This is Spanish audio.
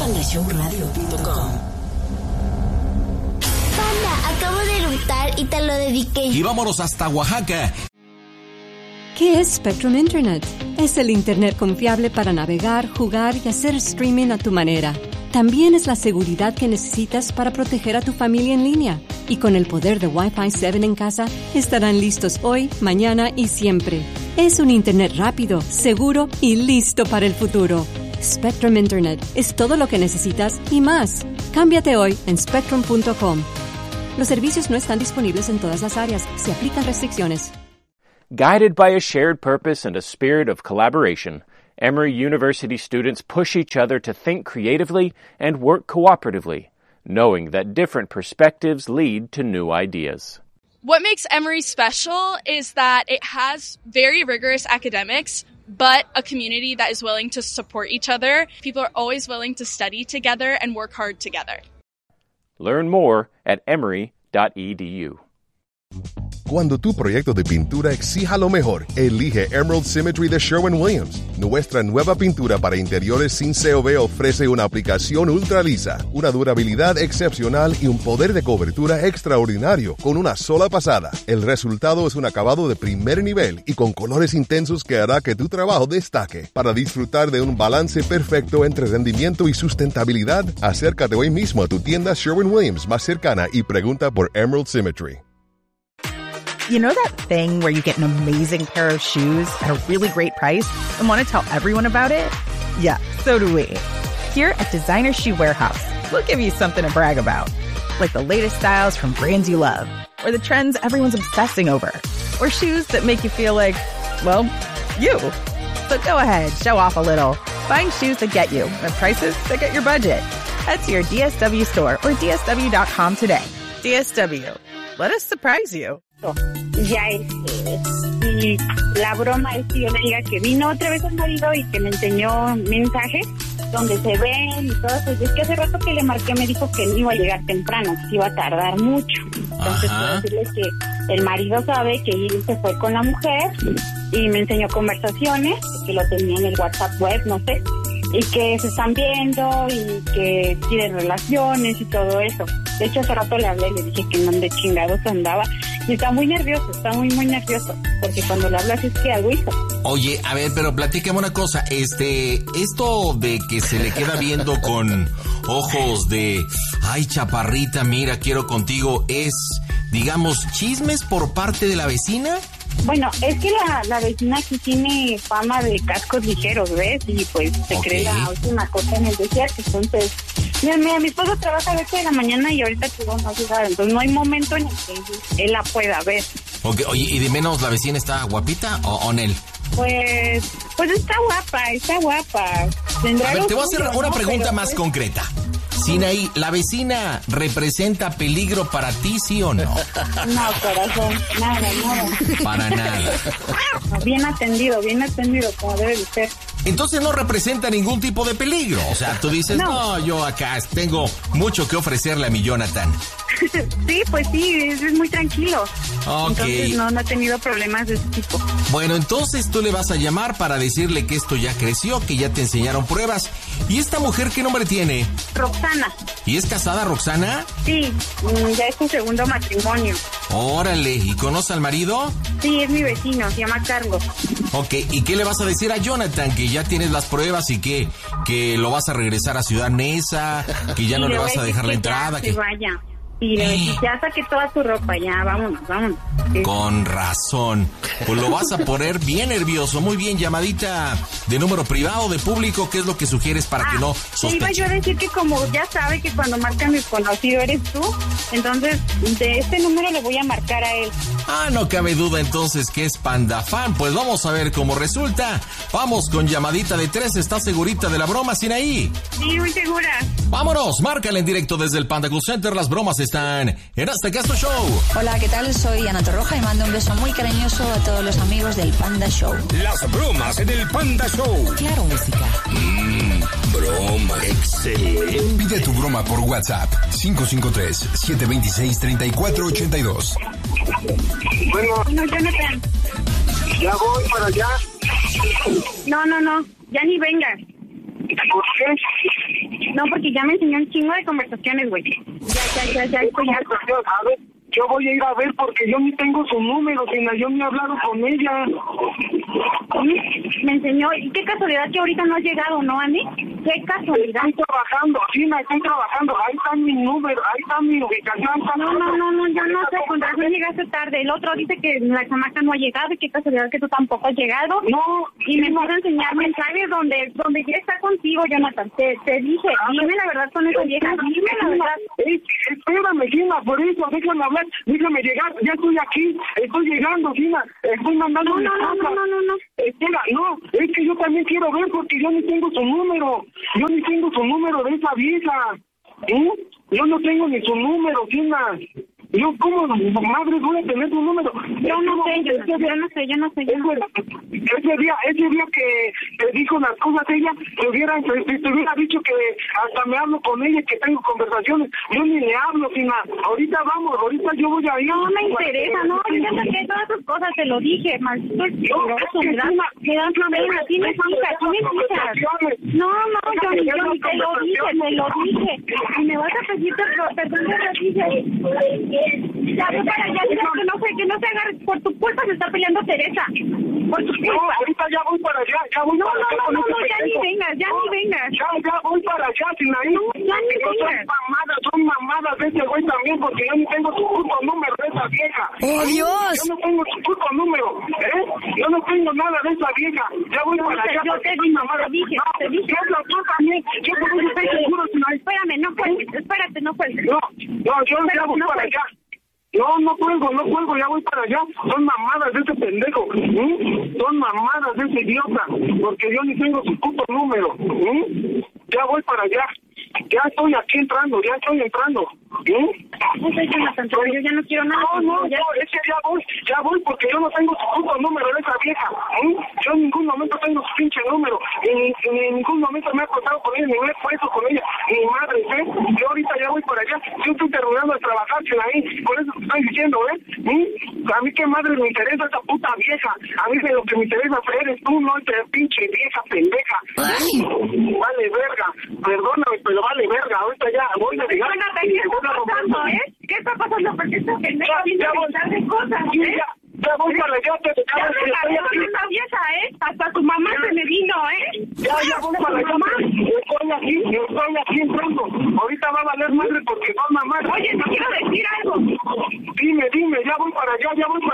pandashowradio.com. Panda, acabo de eructar y te lo dediqué. Y vámonos hasta Oaxaca. ¿Qué es Spectrum Internet? Es el Internet confiable para navegar, jugar y hacer streaming a tu manera. También es la seguridad que necesitas para proteger a tu familia en línea. Y con el poder de Wi-Fi 7 en casa, estarán listos hoy, mañana y siempre. Es un Internet rápido, seguro y listo para el futuro. Spectrum Internet es todo lo que necesitas y más. Cámbiate hoy en spectrum.com. Los servicios no están disponibles en todas las áreas. Se aplican restricciones. Guided by a shared purpose and a spirit of collaboration, Emory University students push each other to think creatively and work cooperatively, knowing that different perspectives lead to new ideas. What makes Emory special is that it has very rigorous academics, but a community that is willing to support each other. People are always willing to study together and work hard together. Learn more at emory.edu. Cuando tu proyecto de pintura exija lo mejor, elige Emerald Symmetry de Sherwin-Williams. Nuestra nueva pintura para interiores sin COV ofrece una aplicación ultra lisa, una durabilidad excepcional y un poder de cobertura extraordinario con una sola pasada. El resultado es un acabado de primer nivel y con colores intensos que hará que tu trabajo destaque. Para disfrutar de un balance perfecto entre rendimiento y sustentabilidad, acércate hoy mismo a tu tienda Sherwin-Williams más cercana y pregunta por Emerald Symmetry. You know that thing where you get an amazing pair of shoes at a really great price and want to tell everyone about it? Yeah, so do we. Here at Designer Shoe Warehouse, we'll give you something to brag about. Like the latest styles from brands you love, or the trends everyone's obsessing over, or shoes that make you feel like, well, you. So go ahead, show off a little. Find shoes that get you at prices that get your budget. Head to your DSW store or DSW.com today. DSW. Let us surprise you. Ya y la broma es que yo le diga que vino otra vez el marido y que me enseñó mensajes donde se ven y todo eso. Y es que hace rato que le marqué me dijo que no iba a llegar temprano, que iba a tardar mucho. Entonces quiero decirles que el marido sabe que él se fue con la mujer y me enseñó conversaciones, que lo tenía en el WhatsApp web, no sé, y que se están viendo y que tienen relaciones y todo eso. De hecho, hace rato le hablé y le dije que en donde chingados andaba. Y está muy nervioso, está muy nervioso. Porque cuando le hablas es que algo hizo. Oye, a ver, pero platícame una cosa. Esto de que se le queda viendo con ojos de, ay, chaparrita, mira, quiero contigo, es, digamos, chismes por parte de la vecina. Bueno, es que la vecina aquí tiene fama de cascos ligeros, ¿ves? Y pues se cree la última cosa en el desierto. Entonces, mira, mi esposo trabaja a 8 de la mañana y ahorita tú no has llegado. Entonces no hay momento en el que él la pueda ver. Okay, oye, ¿y de menos la vecina está guapita o Nel? Pues está guapa. A ver, te voy a hacer una pregunta más concreta. Sinaí, ¿la vecina representa peligro para ti, sí o no? No, corazón, nada. Para nada. Bien atendido, como debe de ser. Entonces no representa ningún tipo de peligro. O sea, tú dices, no, yo acá tengo mucho que ofrecerle a mi Jonathan. Sí, pues sí, es muy tranquilo. Okay. Entonces no ha tenido problemas de ese tipo. Bueno, entonces tú le vas a llamar para decirle que esto ya creció, que ya te enseñaron pruebas. ¿Y esta mujer qué nombre tiene? Roxana. ¿Y es casada, Roxana? Sí, ya es su segundo matrimonio. Órale, ¿y conoce al marido? Sí, es mi vecino, se llama Carlos. Ok, ¿y qué le vas a decir a Jonathan? Que ya tienes las pruebas y que lo vas a regresar a Ciudad Neza, que ya no le vas a dejar la entrada. Que vaya. Y le decís, ya saqué toda tu ropa, ya, vámonos. Sí. Con razón. Pues lo vas a poner bien nervioso. Muy bien, llamadita de número privado, de público, ¿qué es lo que sugieres para que no sospeche? Iba yo a decir que como ya sabe que cuando marca mi conocido eres tú, entonces de este número le voy a marcar a él. No cabe duda entonces que es Panda Fan. Pues vamos a ver cómo resulta. Vamos con llamadita de 3. ¿Estás segurita de la broma, Sinaí? Sí, muy segura. Vámonos, márcale en directo desde el Panda Cool Center. Las bromas están en Hazte Caso Show. Hola, ¿qué tal? Soy Ana Torroja y mando un beso muy cariñoso a todos los amigos del Panda Show. Las bromas en el Panda Show. Claro, música. Broma, excelente. Pide tu broma por WhatsApp 553-726-3482. Bueno, Jonathan. Ya voy para allá. No, ya ni vengas. ¿Por qué? No, porque ya me enseñó un chingo de conversaciones, güey. Ya, estoy harta. A ver, yo voy a ir a ver porque yo ni tengo su número, sino yo ni he hablado con ella. Me enseñó, y qué casualidad que ahorita no has llegado, ¿no, Andy? Qué casualidad. Estoy trabajando, China, estoy trabajando. Ahí está mi número, ahí está mi ubicación. No, yo no sé, con razón llegaste tarde. El otro dice que la chamaca no ha llegado y qué casualidad que tú tampoco has llegado. No. Y me puedo enseñar mensajes donde ya está contigo, Jonathan. Te dije, dime la verdad con esa vieja, dime la verdad. Espérame, Gina, por eso, déjame hablar, déjame llegar, ya estoy aquí, estoy llegando, Gina, estoy mandando No. Espera, no, es que yo también quiero ver porque yo ni tengo su número de esa vieja, yo no tengo ni su número, Gina. Yo, ¿cómo madre voy a tener su número? Yo no sé. Ese día que te dijo las cosas ella, te hubiera dicho que hasta me hablo con ella, que tengo conversaciones. Yo ni le hablo, Sina. Ahorita yo voy a ir. No me interesa, no, yo ya saqué todas tus cosas, te lo dije, maldito escroto, me das pena, tienes hijas. No, yo te lo dije. Y me vas a pedir perdón, te lo dije. Ya voy para allá, que no se agarre, por tu culpa se está peleando Teresa. Por tu culpa. No, ahorita ya voy para allá, ya ni vengas. Ya voy para allá, Sinaí. No, ya ni vengas. Son mamadas de ese güey también, porque yo no tengo su puto número de esa vieja. ¡Oh, Dios! Yo no tengo su puto número, Yo no tengo nada de esa vieja. Ya voy para allá. Yo te dije. Yo también, yo también estoy seguro, Sinaí. Espérame, no cuelgues, espérate, no cuelgues. No, yo ya voy para allá. No cuelgo, ya voy para allá. Son mamadas de ese pendejo, son mamadas de ese idiota, porque yo ni tengo su puto número, Ya voy para allá. Ya estoy aquí entrando. No sé, Jonathan, pero yo ya no quiero nada. No, es que ya voy porque yo no tengo su puto número de esa vieja. Yo en ningún momento tengo su pinche número. En ningún momento me he acostado con ella, ni me he puesto con ella, ni madre, Yo ahorita ya voy para allá. Yo estoy terminando de trabajar, ahí. Por eso te estoy diciendo, A mí qué madre me interesa esa puta vieja. A mí lo que me interesa eres tú, no esa pinche vieja pendeja. Vale verga. Perdóname, pero vale verga. Ahorita ya voy a llegar. ¿Qué está pasando? Porque esta pendeja viene a contar de cosas, Ya voy para allá, esa vieja, hasta tu mamá se me vino, Ya voy para allá, estoy aquí entrando. Ahorita va a valer madre porque son mamás. Oye, te quiero decir algo. Dime, ya voy para allá,